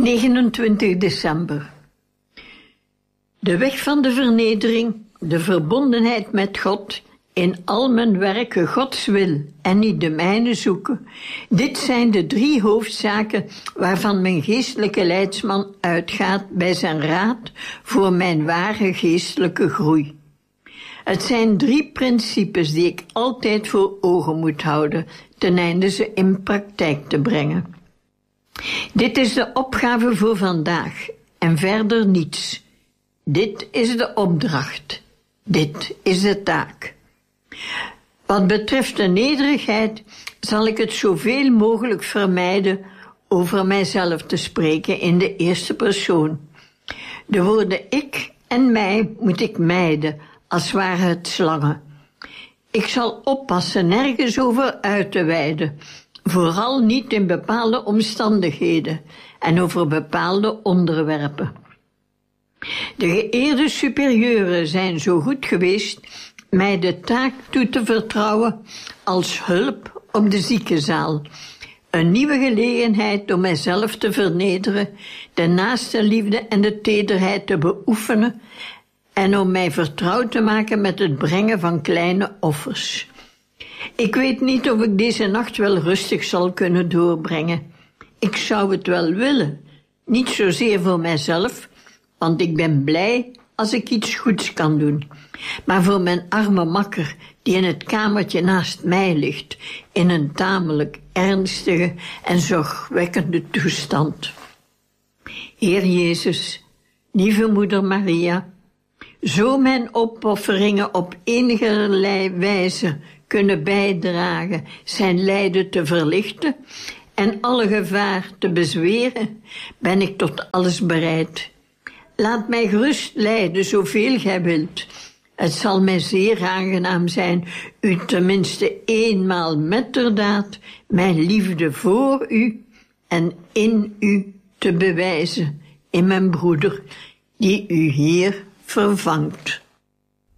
29 december. De weg van de vernedering, de verbondenheid met God, in al mijn werken Gods wil en niet de mijne zoeken. Dit zijn de 3 hoofdzaken waarvan mijn geestelijke leidsman uitgaat bij zijn raad voor mijn ware geestelijke groei. Het zijn 3 principes die ik altijd voor ogen moet houden, ten einde ze in praktijk te brengen. Dit is de opgave voor vandaag en verder niets. Dit is de opdracht. Dit is de taak. Wat betreft de nederigheid zal ik het zoveel mogelijk vermijden over mijzelf te spreken in de eerste persoon. De woorden ik en mij moet ik mijden, als waren het slangen. Ik zal oppassen nergens over uit te weiden, vooral niet in bepaalde omstandigheden en over bepaalde onderwerpen. De geëerde superieuren zijn zo goed geweest mij de taak toe te vertrouwen als hulp op de ziekenzaal. Een nieuwe gelegenheid om mijzelf te vernederen, de naaste liefde en de tederheid te beoefenen en om mij vertrouwd te maken met het brengen van kleine offers. Ik weet niet of ik deze nacht wel rustig zal kunnen doorbrengen. Ik zou het wel willen, niet zozeer voor mijzelf, want ik ben blij als ik iets goeds kan doen. Maar voor mijn arme makker, die in het kamertje naast mij ligt, in een tamelijk ernstige en zorgwekkende toestand. Heer Jezus, lieve moeder Maria, zo mijn opofferingen op enigerlei wijze kunnen bijdragen zijn lijden te verlichten en alle gevaar te bezweren, ben ik tot alles bereid. Laat mij gerust lijden zoveel gij wilt. Het zal mij zeer aangenaam zijn u tenminste eenmaal metterdaad mijn liefde voor u en in u te bewijzen, in mijn broeder, die u hier vervangt.